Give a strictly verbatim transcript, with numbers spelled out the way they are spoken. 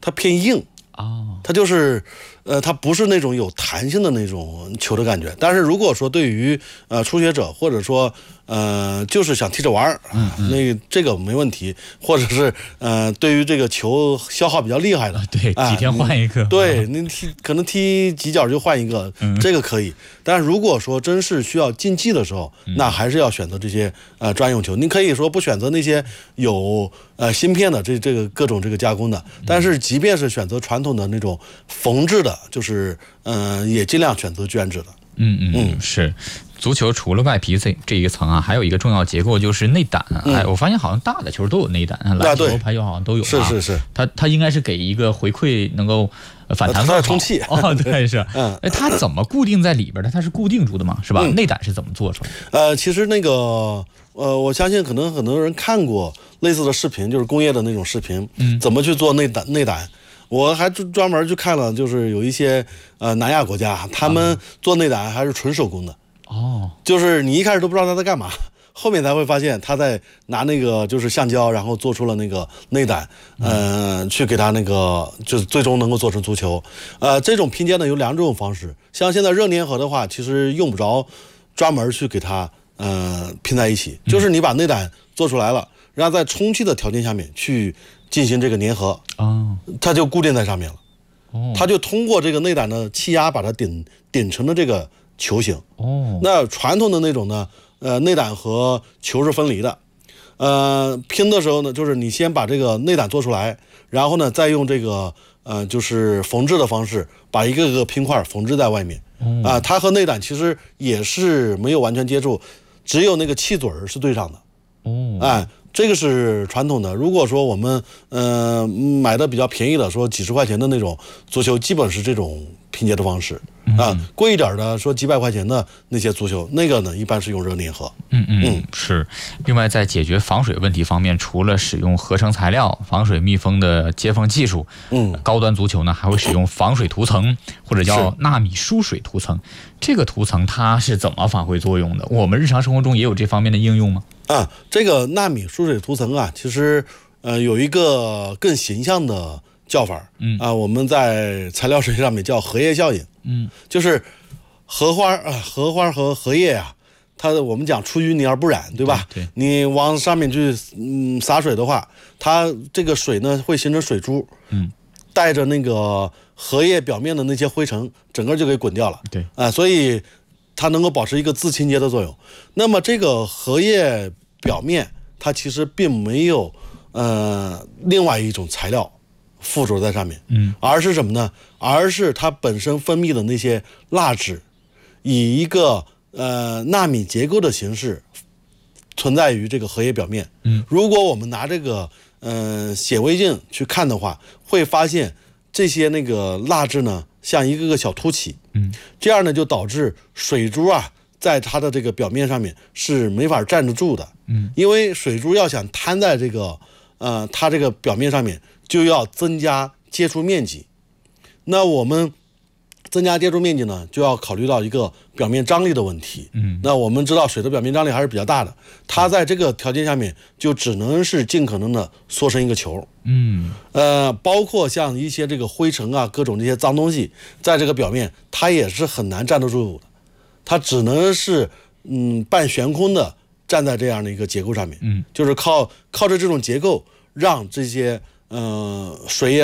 它偏硬哦， 它就是，呃，它不是那种有弹性的那种球的感觉。但是如果说对于呃初学者，或者说呃就是想踢着玩儿， 嗯嗯那这个没问题。或者是呃对于这个球消耗比较厉害的， 啊、对，几天换一个， 对，你踢可能踢几脚就换一个， 嗯、 这个可以。但是如果说真是需要竞技的时候， 嗯、 那还是要选择这些呃专用球。你可以说不选择那些有呃芯片的这这个各种这个加工的，但是即便是选择传统的那种缝制的，就是嗯、呃，也尽量选择卷质的。 嗯嗯嗯，是。足球除了外皮这这一层啊，还有一个重要结构就是内胆。嗯、哎，我发现好像大的球都有内胆，篮球、排球好像都有、啊。 是是是， 它它应该是给一个回馈，能够反弹更好。 充气。 哦，对是。 嗯， 哎，它怎么固定在里边的？它是固定住的嘛，是吧？嗯、内胆是怎么做出来的？ 呃，其实那个呃，我相信可能很多人看过类似的视频，就是工业的那种视频，嗯，怎么去做内胆内胆。我还专门去看了，就是有一些呃南亚国家，他们做内胆还是纯手工的。 哦， 就是你一开始都不知道他在干嘛，后面才会发现他在拿那个就是橡胶，然后做出了那个内胆，嗯、呃，去给他那个就是最终能够做成足球。呃，这种拼接呢有两种方式，像现在热粘合的话，其实用不着专门去给它呃拼在一起，就是你把内胆做出来了，然后在充气的条件下面去进行这个粘合， 哦， 它就固定在上面了。 哦， 它就通过这个内胆的气压把它顶顶成了这个球形。 哦， 那传统的那种呢，呃，内胆和球是分离的。呃，拼的时候呢，就是你先把这个内胆做出来，然后呢，再用这个呃，就是缝制的方式，把一个个拼块缝制在外面。啊、呃，它和内胆其实也是没有完全接触，只有那个气嘴是对上的。 哦， 哎。这个是传统的。如果说我们呃买的比较便宜的，说几十块钱的那种足球，基本是这种拼接的方式啊。 嗯、 贵一点的，说几百块钱的那些足球，那个呢一般是用热粘合。 嗯嗯嗯，是。另外，在解决防水问题方面，除了使用合成材料、防水密封的接缝技术， 嗯， 高端足球呢还会使用防水涂层，或者叫纳米疏水涂层。这个涂层它是怎么发挥作用的？我们日常生活中也有这方面的应用吗？ 啊，这个纳米疏水涂层啊，其实呃有一个更形象的叫法，嗯啊，我们在材料学上面叫荷叶效应，嗯，就是荷花啊，荷花和荷叶啊，它我们讲出淤泥而不染，对吧？ 对，对你往上面去嗯洒水的话，它这个水呢会形成水珠，嗯，带着那个荷叶表面的那些灰尘，整个就给滚掉了， 对啊，所以它能够保持一个自清洁的作用。那么这个荷叶表面它其实并没有呃另外一种材料附着在上面，嗯，而是什么呢？而是它本身分泌的那些蜡质，以一个呃纳米结构的形式存在于这个荷叶表面。嗯，如果我们拿这个呃显微镜去看的话，会发现这些那个蜡质呢像一个个小凸起，嗯，这样呢就导致水珠啊在它的这个表面上面是没法站得住的，嗯，因为水珠要想摊在这个呃它这个表面上面，就要增加接触面积。那我们增加接触面积呢，就要考虑到一个表面张力的问题。嗯，那我们知道水的表面张力还是比较大的，它在这个条件下面就只能是尽可能的缩成一个球。嗯，呃，包括像一些这个灰尘啊，各种这些脏东西，在这个表面它也是很难站得住的，它只能是嗯半悬空的站在这样的一个结构上面。嗯，就是靠靠着这种结构让这些呃水也